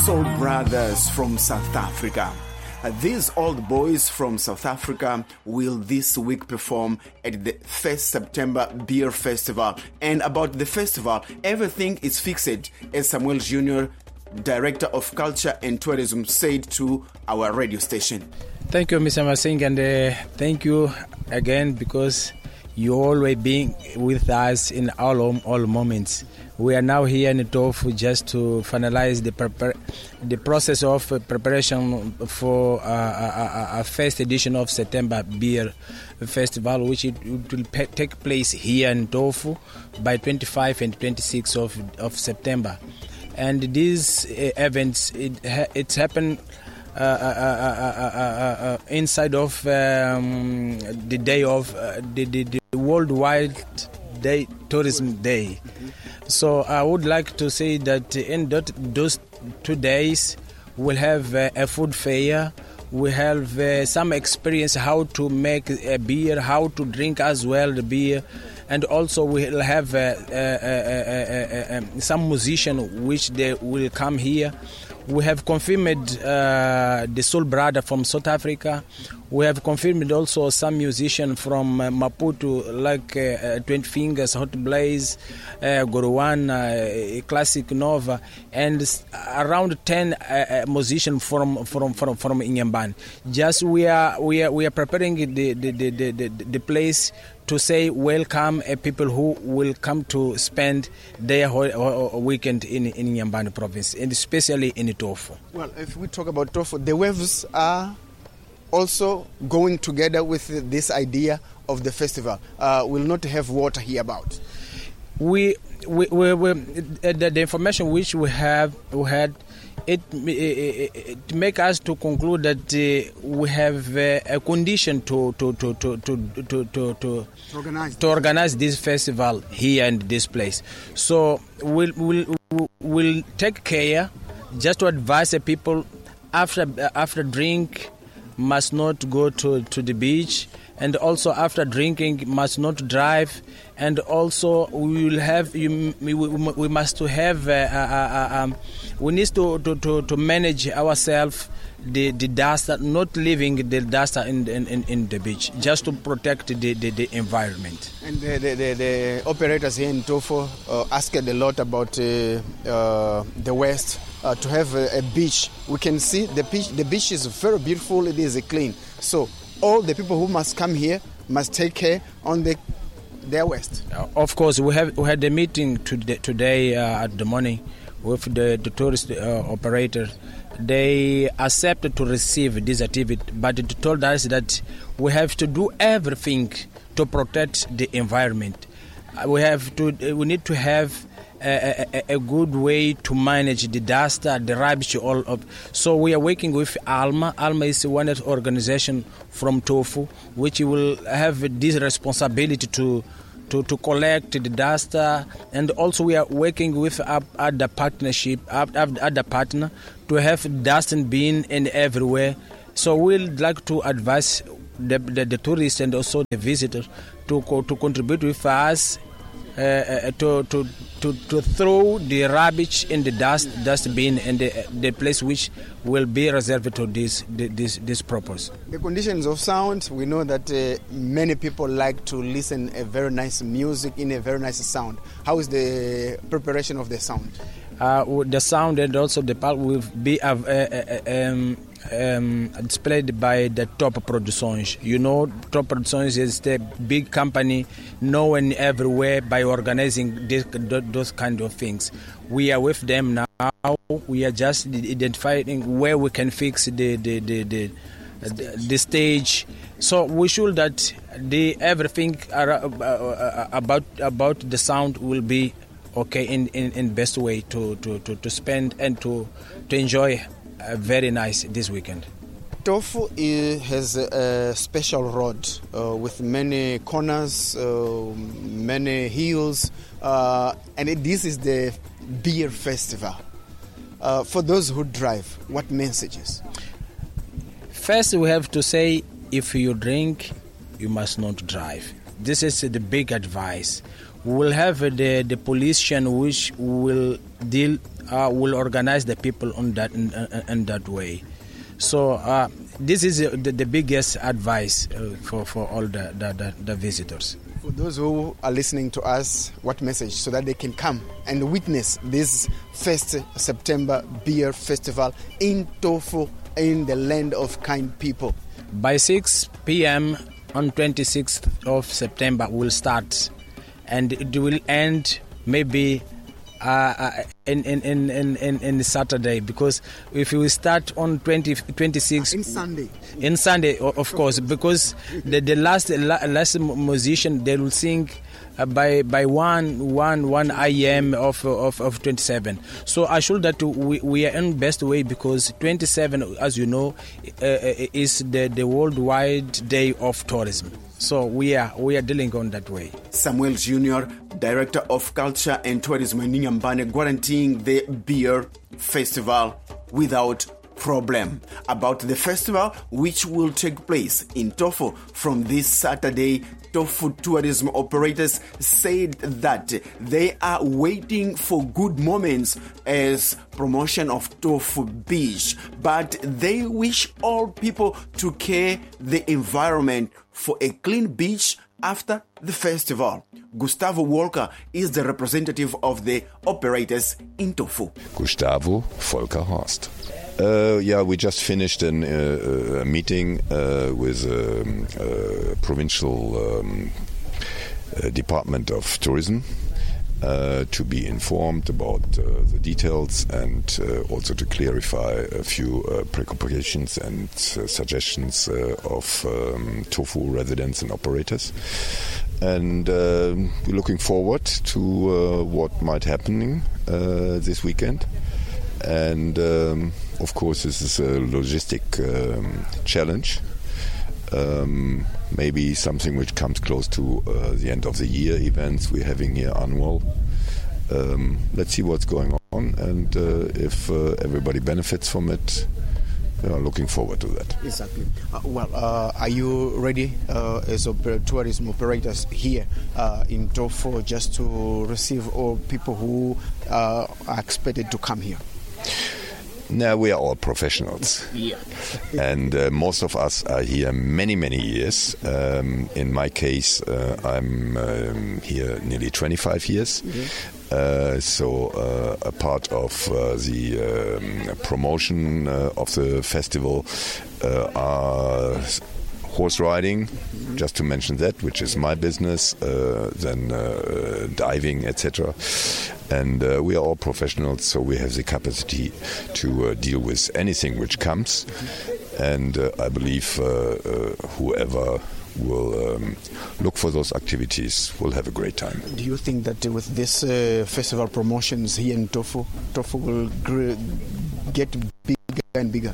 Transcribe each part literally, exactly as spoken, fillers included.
Soul Brothers from South Africa. Uh, these old boys from South Africa will this week perform at the first September Beer Festival. And about the festival, everything is fixed, as Samuel Junior, Director of Culture and Tourism, said to our radio station. Thank you, Mister Masing, and uh, thank you again because you always being with us in all all moments. We are now here in Tofu just to finalize the prepar- the process of uh, preparation for uh, a, a, a first edition of September Beer Festival, which it, it will pe- take place here in Tofu by twenty-fifth and twenty-sixth of of September. And these uh, events, it ha- it's happened uh, uh, uh, uh, uh, uh, inside of um, the day of uh, the, the, the Worldwide Day Tourism Day. So I would like to say that in that, those two days we'll have uh, a food fair, we have uh, some experience how to make a beer, how to drink as well the beer, and also we'll have uh, uh, uh, uh, uh, uh, some musician which they will come here. We have confirmed uh, the Soul Brother from South Africa. We have confirmed also some musician from uh, Maputo, like uh, Twenty Fingers, Hot Blaze, uh, Goruana, uh, Classic Nova, and around ten uh, musicians from from from from Inyambane. Just we are we are we are preparing the the the the, the, the place to say welcome uh, people who will come to spend their whole weekend in in Inyambane province, and especially in Tofu. Well, if we talk about Tofu, the waves are also going together with this idea of the festival. Uh, we'll not have water here about. We we we, we the, the information which we have we had. It, it, it make us to conclude that uh, we have uh, a condition to to to to to to, to, to, organize, to organize this festival here in this place. So we'll we'll, we'll take care just to advise the people after after drink must not go to, to the beach, and also after drinking must not drive, and also we will have you, we, we must to have uh, uh, uh, um, we need to, to, to, to manage ourselves the the dust, not leaving the dust in, in, in the beach, just to protect the, the, the environment. And the, the, the, the operators here in Tofu uh, asked a lot about uh, uh, the West. Uh, to have a, a beach, we can see the beach. The beach is very beautiful. It is clean. So all the people who must come here must take care on the their West. Uh, of course, we have we had a meeting today, today uh, at the morning with the, the tourist uh, operator. They accepted to receive this activity, but it told us that we have to do everything to protect the environment. Uh, we have to. We need to have A, a, a good way to manage the dust, uh, the rubbish, all of. So we are working with Alma. Alma is one organization from Tofu, which will have this responsibility to to, to collect the dust, uh, and also we are working with uh, other partnership, uh, other partner, to have dust and bin in everywhere. So we'd like to advise the, the, the tourists and also the visitors to to contribute with us. Uh, uh, to, to to to throw the rubbish in the dust dustbin and the, the place which will be reserved to this this this purpose. The conditions of sound, we know that uh, many people like to listen a very nice music in a very nice sound. How is the preparation of the sound? Uh, the sound and also the part will be uh, uh, um, um, displayed by the Top Productions. You know, Top Productions is the big company known everywhere by organizing this, those kind of things. We are with them now. We are just identifying where we can fix the the the, the, the, the stage. So we should that the everything about about the sound will be okay in, in, in best way to, to, to, to spend and to to enjoy uh, very nice this weekend. Tofu is, has a special road uh, with many corners, uh, many hills, uh, and it, this is the beer festival. Uh, for those who drive, what messages? First, we have to say, if you drink, you must not drive. This is the big advice. We will have the, the pollution which will deal uh, will organize the people on that in, in that way. So uh, this is the, the biggest advice uh, for, for all the, the, the, the visitors. For those who are listening to us, what message so that they can come and witness this first September Beer Festival in Tofu, in the land of kind people? By six p.m. on twenty-sixth of September we'll start, and it will end maybe Uh, in, in, in, in, in Saturday, because if we start on twenty, twenty-six in Sunday in Sunday of course, because the, the last last musician they will sing uh, by by one one one a.m. of of of twenty-seven. So I show that we, we are in best way, because twenty-seven, as you know, uh, is the, the worldwide day of tourism. So we are we are dealing on that way. Samuel Junior, Director of Culture and Tourism in Nyambane, guaranteeing the beer festival without problem. About the festival, which will take place in Tofu from this Saturday, Tofu tourism operators said that they are waiting for good moments as promotion of Tofu Beach, but they wish all people to care the environment for a clean beach after the festival. Gustavo Walker is the representative of the operators in Tofu. Gustavo Volker Horst. Uh, yeah, we just finished an, uh, a meeting uh, with um, uh, provincial um, uh, Department of Tourism uh, to be informed about uh, the details, and uh, also to clarify a few uh, preoccupations and uh, suggestions uh, of um, Tofu residents and operators. And uh, we're looking forward to uh, what might happen uh, this weekend. And um, of course, this is a logistic um, challenge. Um, maybe something which comes close to uh, the end of the year events we're having here annual. Um, let's see what's going on, and uh, if uh, everybody benefits from it, we are looking forward to that. Exactly. Uh, well, uh, are you ready uh, as oper- tourism operators here uh, in Tofu just to receive all people who uh, are expected to come here? Now, we are all professionals. Yeah. And uh, most of us are here many, many years. Um, in my case, uh, I'm um, here nearly twenty-five years. Mm-hmm. Uh, so uh, a part of uh, the um, promotion uh, of the festival uh, are horse riding, mm-hmm. just to mention that, which is my business, uh, then uh, diving, et cetera. And uh, we are all professionals, so we have the capacity to uh, deal with anything which comes. Mm-hmm. And uh, I believe uh, uh, whoever will um, look for those activities will have a great time. Do you think that with this uh, festival promotions here in Tofu, Tofu will gr- get bigger and bigger?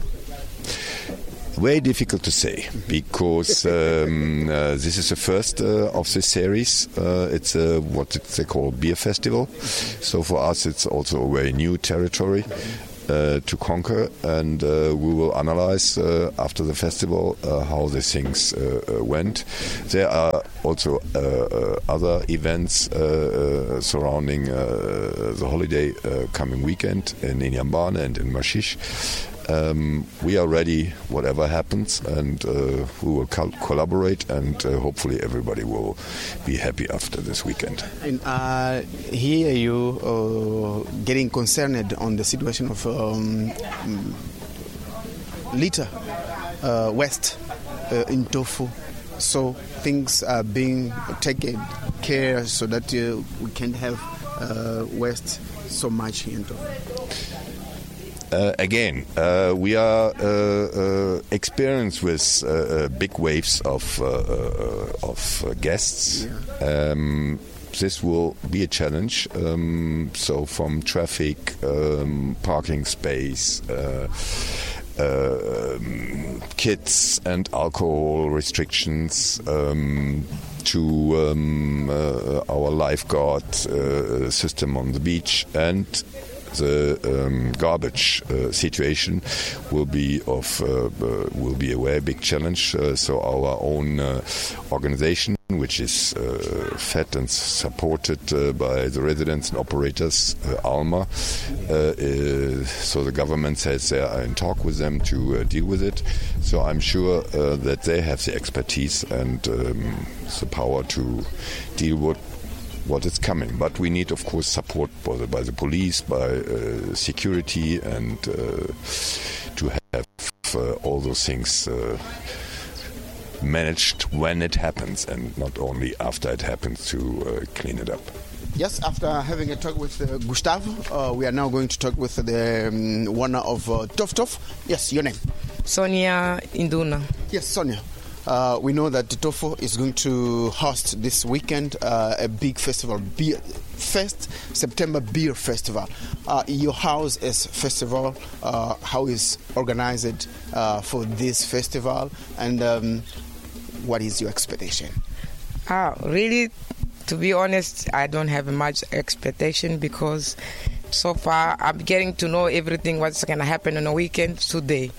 Very difficult to say, because um, uh, this is the first uh, of this series. Uh, it's a, what they call beer festival. So for us, it's also a very new territory uh, to conquer, and uh, we will analyze uh, after the festival uh, how the things uh, uh, went. There are also uh, uh, other events uh, uh, surrounding uh, the holiday uh, coming weekend in Nyambane and in Mashish. Um, we are ready, whatever happens, and uh, we will co- collaborate, and uh, hopefully everybody will be happy after this weekend. And uh, here you uh, getting concerned on the situation of um, litter uh, waste uh, in Tofu. So things are being taken care so that uh, we can't have uh, waste so much here in Tofu. Uh, again, uh, we are uh, uh, experienced with uh, uh, big waves of uh, uh, of uh, guests. Yeah. Um, this will be a challenge. Um, so, from traffic, um, parking space, uh, uh, um, kids and alcohol restrictions, um, to um, uh, our lifeguard uh, system on the beach, and the um, garbage uh, situation will be of uh, uh, will be a very big challenge. Uh, so our own uh, organization operation, which is uh, fed and supported uh, by the residents and operators, uh, ALMA. Uh, uh, so the government says they are in talk with them to uh, deal with it. So I'm sure uh, that they have the expertise and um, the power to deal with what is coming. But we need, of course, support by the, by the police, by uh, security, and uh, to have uh, all those things uh, managed when it happens, and not only after it happens, to uh, clean it up. Yes, after having a talk with uh, Gustavo, uh, we are now going to talk with the um, owner of uh, Tof Tof. Yes, your name? Sonia Induna. Yes, Sonia. Uh, we know that Tofo is going to host this weekend uh, a big festival, Beer Fest, September Beer Festival. Uh, your house is festival. Uh, how is organized uh, for this festival, and um, what is your expectation? Ah, really, to be honest, I don't have much expectation because so far I'm getting to know everything what's going to happen on a weekend today.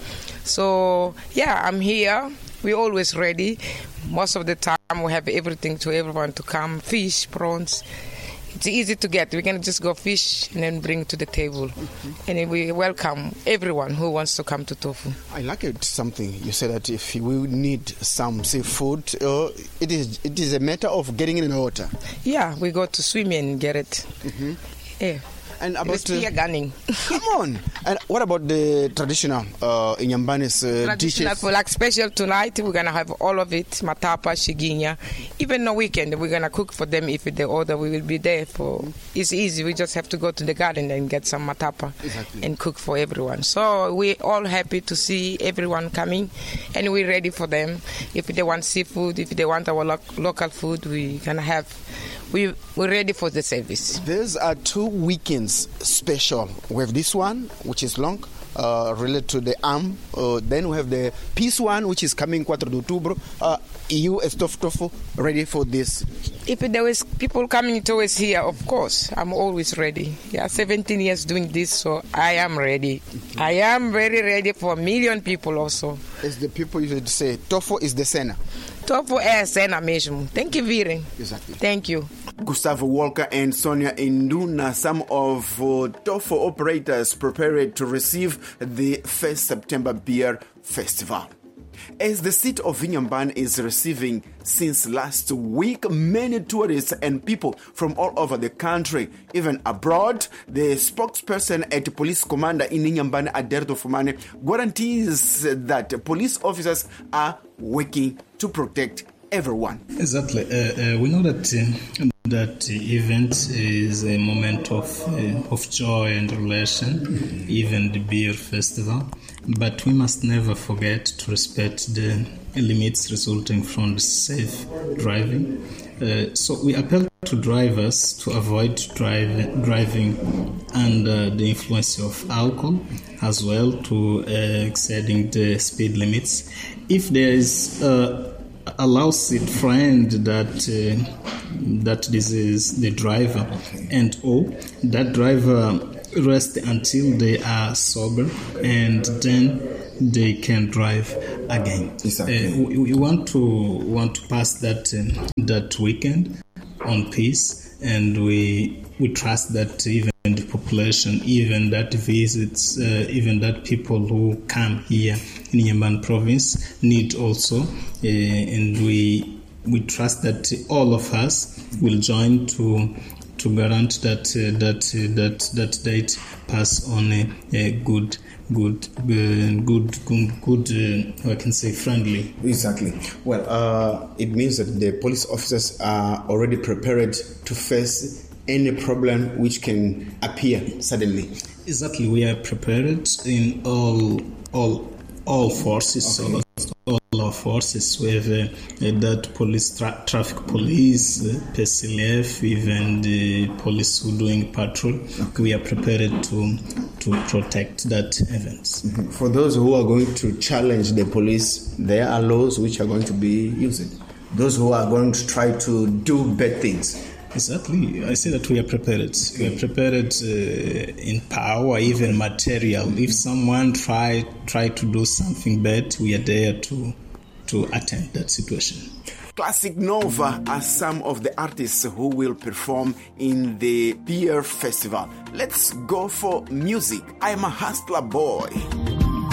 So yeah, I'm here. We're always ready. Most of the time we have everything to everyone to come. Fish, prawns. It's easy to get. We can just go fish and then bring to the table. Mm-hmm. And we welcome everyone who wants to come to Tofu. I like it something. You said that if we need some seafood, uh, it is it is a matter of getting it in the water. Yeah, we go to swim and get it. Mm-hmm. Yeah. And about spear gunning. Come on. And what about the traditional uh, Inyambane's uh, traditional dishes? For like special tonight, we're gonna have all of it: matapa, shiginya. Even on weekend, we're gonna cook for them. If they order, we will be there for. It's easy. We just have to go to the garden and get some matapa exactly. and cook for everyone. So we're all happy to see everyone coming, and we're ready for them. If they want seafood, if they want our lo- local food, we're gonna have. We, we're ready for the service. There's uh, two weekends special. We have this one, which is long, uh, related to the arm. Uh, then we have the peace one, which is coming four de outubro. Uh, you, as Tof Tofu, ready for this? If there is people coming towards here, of course, I'm always ready. Yeah, seventeen years doing this, so I am ready. Mm-hmm. I am very ready for a million people also. As the people used to say, Tofu is the cena. Tofu é a cena mesmo. Thank you, Viren. Exactly. Thank you. Gustavo Walker and Sonia Induna, some of uh, Tofu operators prepared to receive the first September Beer Festival. As the city of Inyambane is receiving since last week many tourists and people from all over the country, even abroad, the spokesperson at Police Commander in Inyambane, Aderto Fumane, guarantees that police officers are working to protect everyone. Exactly. Uh, uh, we know that uh, that event is a moment of uh, of joy and relation, mm-hmm. even the beer festival. But we must never forget to respect the limits resulting from the safe driving. Uh, so we appeal to drivers to avoid drive, driving under the influence of alcohol, as well to uh, exceeding the speed limits. If there is uh, a lucid friend that uh, that this is the driver, and or that driver rest until they are sober, and then they can drive again. Exactly. Uh, we, we want to want to pass that uh, that weekend on peace, and we we trust that even the population, even that visits, uh, even that people who come here in Inyambane province need also, uh, and we we trust that all of us will join to. to grant that uh, that uh, that that date pass on a, a good good uh, good good, good uh, I can say friendly. Exactly. Well, uh, it means that the police officers are already prepared to face any problem which can appear suddenly. Exactly, we are prepared in all all all forces. Okay. All our forces, we have uh, that police, tra- traffic police, uh, P S L F, even the police who doing patrol. Okay. We are prepared to to protect that event. Mm-hmm. For those who are going to challenge the police, there are laws which are going to be used. Those who are going to try to do bad things. Exactly. I say that we are prepared. We are prepared uh, in power, even material. If someone try try to do something bad, we are there to to attend that situation. Classic Nova are some of the artists who will perform in the Beer Festival. Let's go for music. I'm a hustler boy.